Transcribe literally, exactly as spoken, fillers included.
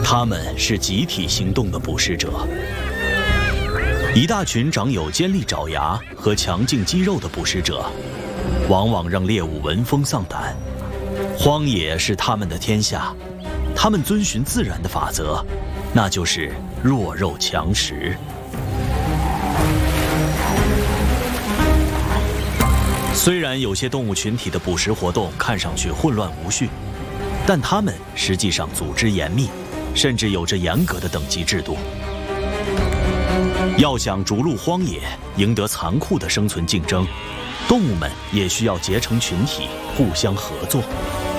他们是集体行动的捕食者。一大群长有尖利爪牙和强劲肌肉的捕食者，往往让猎物闻风丧胆。荒野是他们的天下，他们遵循自然的法则，那就是弱肉强食。虽然有些动物群体的捕食活动看上去混乱无序，但它们实际上组织严密，甚至有着严格的等级制度。要想逐鹿荒野，赢得残酷的生存竞争，动物们也需要结成群体，互相合作。